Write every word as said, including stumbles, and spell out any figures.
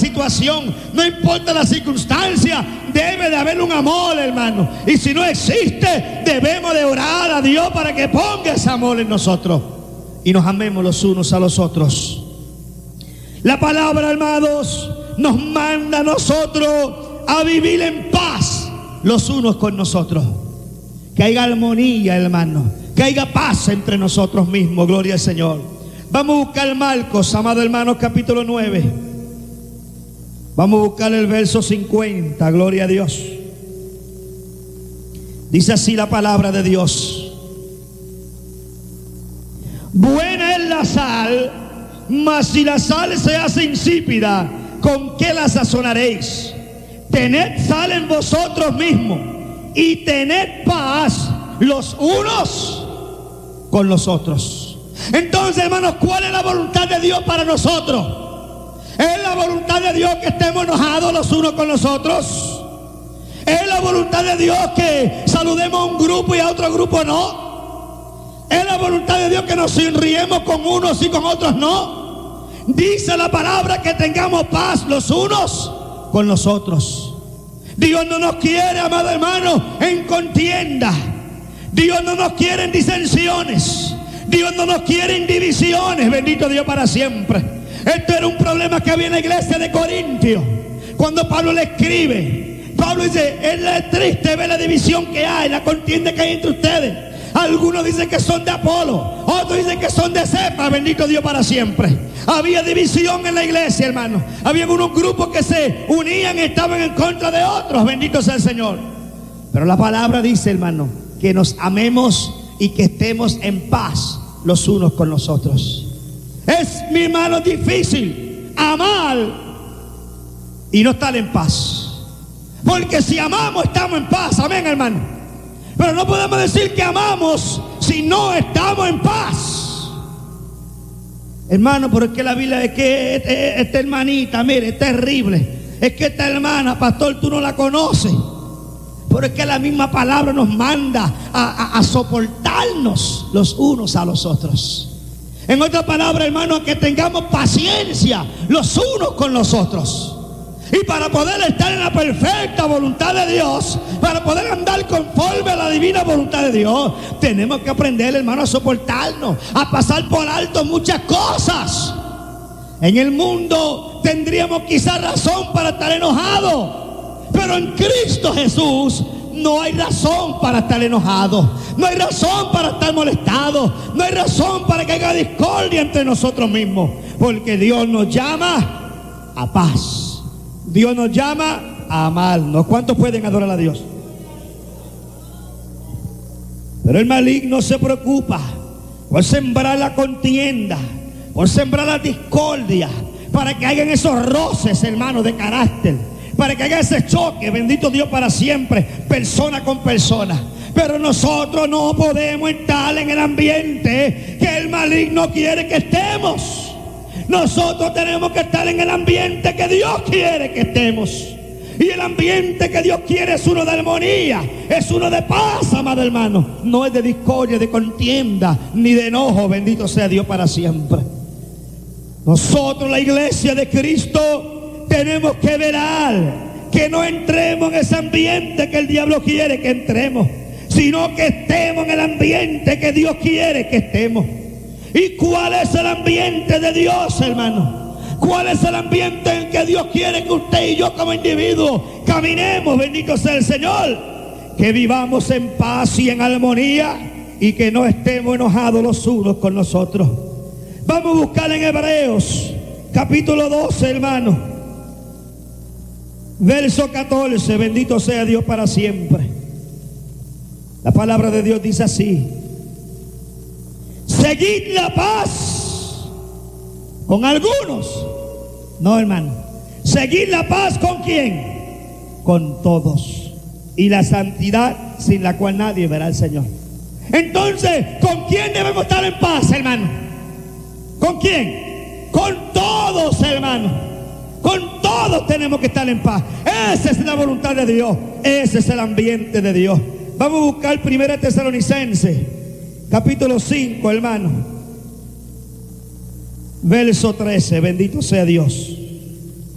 situación, no importa la circunstancia, debe de haber un amor, hermano. Y si no existe, debemos de orar a Dios para que ponga ese amor en nosotros y nos amemos los unos a los otros. La palabra, hermanos, nos manda a nosotros a vivir en paz los unos con nosotros. Que haya armonía, hermano, que haya paz entre nosotros mismos. Gloria al Señor. Vamos a buscar Marcos, amado hermano, capítulo nueve. Vamos a buscar el verso cincuenta. Gloria a Dios. Dice así la palabra de Dios: buena es la sal, mas si la sal se hace insípida, ¿con qué la sazonaréis? Tened sal en vosotros mismos y tened paz los unos con los otros. Entonces, hermanos, ¿cuál es la voluntad de Dios para nosotros? ¿Es la voluntad de Dios que estemos enojados los unos con los otros? ¿Es la voluntad de Dios que saludemos a un grupo y a otro grupo no? ¿Es la voluntad de Dios que nos sonriemos con unos y con otros no? Dice la palabra que tengamos paz los unos con los otros. Dios no nos quiere, amado hermano, en contienda. Dios no nos quiere en disensiones. Dios no nos quiere en divisiones. Bendito Dios para siempre. Esto era un problema que había en la iglesia de Corintios. Cuando Pablo le escribe, Pablo dice: es triste ver la división que hay, la contienda que hay entre ustedes. Algunos dicen que son de Apolo, otros dicen que son de Cefa. Bendito Dios para siempre. Había división en la iglesia, hermano. Había unos grupos que se unían y estaban en contra de otros. Bendito sea el Señor. Pero la palabra dice, hermano, que nos amemos y que estemos en paz los unos con los otros. Es, mi hermano, difícil amar y no estar en paz. Porque si amamos, estamos en paz. Amén, hermano. Pero no podemos decir que amamos si no estamos en paz. Hermano, pero es que la Biblia es que esta hermanita, mire, es terrible. Es que esta hermana, pastor, tú no la conoces. Pero es que la misma palabra nos manda a, a, a soportarnos los unos a los otros. En otra palabra, hermano, a que tengamos paciencia los unos con los otros. Y para poder estar en la perfecta voluntad de Dios, para poder andar conforme a la divina voluntad de Dios, tenemos que aprender, hermano, a soportarnos, a pasar por alto muchas cosas. En el mundo tendríamos quizás razón para estar enojados, pero en Cristo Jesús no hay razón para estar enojados, no hay razón para estar molestados, no hay razón para que haya discordia entre nosotros mismos, porque Dios nos llama a paz. Dios nos llama a amarnos. ¿Cuántos pueden adorar a Dios? Pero el maligno se preocupa por sembrar la contienda, por sembrar la discordia, para que hayan esos roces, hermanos, de carácter, para que haya ese choque, bendito Dios para siempre, persona con persona. Pero nosotros no podemos estar en el ambiente que el maligno quiere que estemos. Nosotros tenemos que estar en el ambiente que Dios quiere que estemos. Y el ambiente que Dios quiere es uno de armonía, es uno de paz, amado hermano. No es de discordia, de contienda, ni de enojo. Bendito sea Dios para siempre. Nosotros, la iglesia de Cristo, tenemos que velar que no entremos en ese ambiente que el diablo quiere que entremos, sino que estemos en el ambiente que Dios quiere que estemos. ¿Y cuál es el ambiente de Dios, hermano? ¿Cuál es el ambiente en que Dios quiere que usted y yo como individuos caminemos? Bendito sea el Señor. Que vivamos en paz y en armonía y que no estemos enojados los unos con los otros. Vamos a buscar en Hebreos capítulo doce, hermano, verso catorce. Bendito sea Dios para siempre. La palabra de Dios dice así: seguid la paz con algunos. No, hermano. Seguid la paz con quién? Con todos. Y la santidad sin la cual nadie verá al Señor. Entonces, ¿con quién debemos estar en paz, hermano? ¿Con quién? Con todos, hermano. Con todos tenemos que estar en paz. Esa es la voluntad de Dios. Ese es el ambiente de Dios. Vamos a buscar primera Tesalonicenses capítulo cinco, hermano, verso trece. Bendito sea Dios.